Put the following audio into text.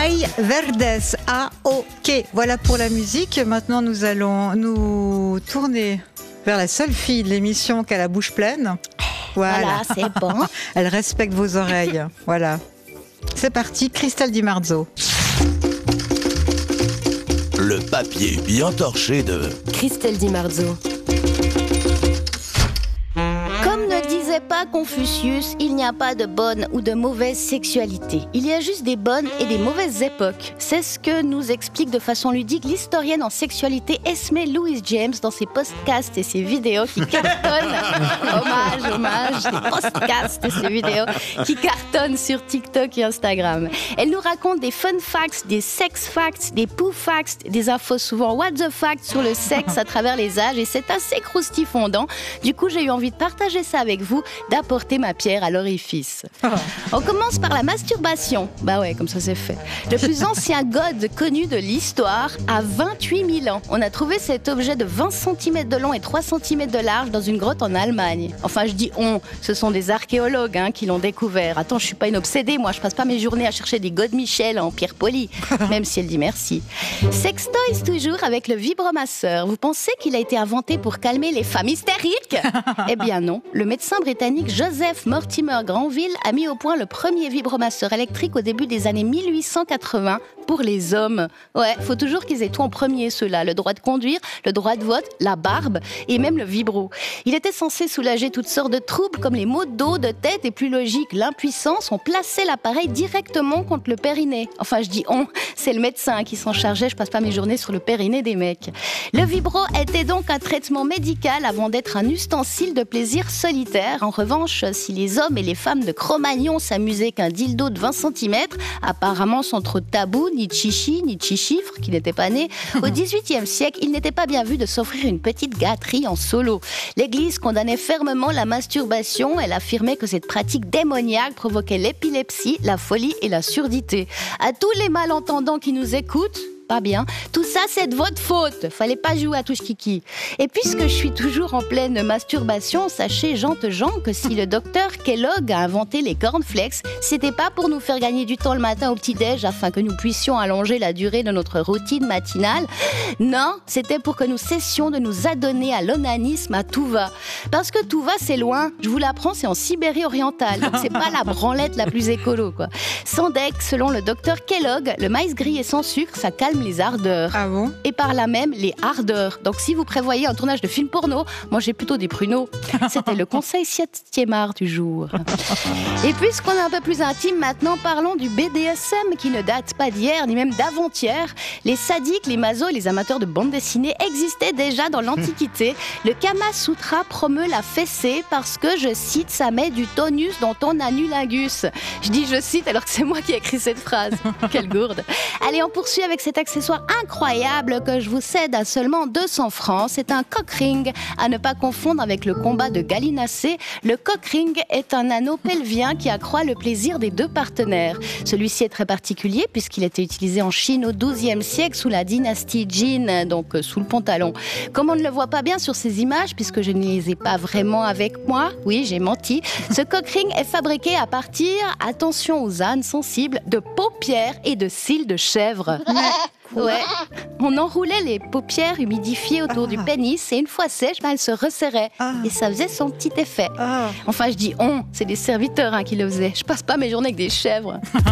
Ay Verdes, A-O-K. Voilà pour la musique. Maintenant, nous allons nous tourner vers la seule fille de l'émission qui a la bouche pleine. Voilà, c'est bon. Elle respecte vos oreilles. Voilà. C'est parti, Christelle Di Marzo. Le papier bien torché de Christelle Di Marzo. Comme ne disait pas Confucius, il n'y a pas de bonne ou de mauvaise sexualité. Il y a juste des bonnes et des mauvaises époques. C'est ce que nous explique de façon ludique l'historienne en sexualité Esme Louise James dans ses podcasts et ses vidéos qui cartonnent. Hommage, ses podcasts et ses vidéos qui cartonnent sur TikTok et Instagram. Elle nous raconte des fun facts, des sex facts, des poo facts, des infos souvent what the facts sur le sexe à travers les âges et c'est assez croustifondant. Du coup, j'ai eu envie de partager ça avec vous, d'apporter ma pierre à l'orifice. On commence par la masturbation. Bah ouais, comme ça c'est fait. Le plus ancien god connu de l'histoire a 28 000 ans. On a trouvé cet objet de 20 cm de long et 3 cm de large dans une grotte en Allemagne. Enfin, je dis on, ce sont des archéologues qui l'ont découvert. Attends, je suis pas une obsédée, moi je passe pas mes journées à chercher des God Michel en pierre polie, même si elle dit merci. Sextoys toujours avec le vibromasseur. Vous pensez qu'il a été inventé pour calmer les femmes hystériques ? Eh bien non. Le médecin britannique Joseph Mortimer Granville a mis au point le premier vibromasseur électrique au début des années 1880 pour les hommes. Ouais, faut toujours qu'ils aient tout en premier, ceux-là. Le droit de conduire, le droit de vote, la barbe et même le vibro. Il était censé soulager toutes sortes de troubles comme les maux de dos, de tête et plus logique, l'impuissance. On plaçait l'appareil directement contre le périnée. Enfin, je dis on, c'est le médecin qui s'en chargeait. Je passe pas mes journées sur le périnée des mecs. Le vibro était donc un traitement médical avant d'être un ustensile de plaisir solitaire. En revanche, si les hommes et les femmes de Cro-Magnon s'amusaient qu'un dildo de 20 cm, apparemment sans trop de tabou, ni de chichi, ni de chichifre, qui n'était pas né, au XVIIIe siècle, il n'était pas bien vu de s'offrir une petite gâterie en solo. L'Église condamnait fermement la masturbation. Elle affirmait que cette pratique démoniaque provoquait l'épilepsie, la folie et la surdité. À tous les malentendants qui nous écoutent, pas bien. Tout ça, c'est de votre faute. Fallait pas jouer à touche kiki. Et puisque je suis toujours en pleine masturbation, sachez, gens, que si le docteur Kellogg a inventé les cornflakes, c'était pas pour nous faire gagner du temps le matin au petit-déj afin que nous puissions allonger la durée de notre routine matinale. Non, c'était pour que nous cessions de nous adonner à l'onanisme à tout va. Parce que tout va, c'est loin. Je vous l'apprends, c'est en Sibérie orientale. Donc c'est pas la branlette la plus écolo, quoi. Sans deck, selon le docteur Kellogg, le maïs grillé sans sucre, ça calme les ardeurs. Ah bon ? Et par là même, les ardeurs. Donc si vous prévoyez un tournage de film porno, mangez plutôt des pruneaux. C'était le conseil 7e art du jour. Et puisqu'on est un peu plus intime, maintenant parlons du BDSM qui ne date pas d'hier, ni même d'avant-hier. Les sadiques, les masos, les amateurs de bande dessinée existaient déjà dans l'Antiquité. Le Kama Sutra promeut la fessée parce que, je cite, ça met du tonus dans ton anulingus. Je dis je cite alors que c'est moi qui ai écrit cette phrase. Quelle gourde. Allez, on poursuit avec cet accessoire incroyable que je vous cède à seulement 200 francs. C'est un cock ring, à ne pas confondre avec le combat de gallinacé. Le cock ring est un anneau pelvien qui accroît le plaisir des deux partenaires. Celui-ci est très particulier puisqu'il était utilisé en Chine au XIIe siècle sous la dynastie Jin, donc sous le pantalon. Comme on ne le voit pas bien sur ces images, puisque je ne les ai pas vraiment avec moi, oui, j'ai menti, ce cock ring est fabriqué à partir, attention aux ânes sensibles, de paupières et de cils de chèvre. Ouais, on enroulait les paupières humidifiées autour du pénis et une fois sèche, elle se resserrait et ça faisait son petit effet. Enfin, je dis on, c'est des serviteurs qui le faisaient. Je passe pas mes journées avec des chèvres.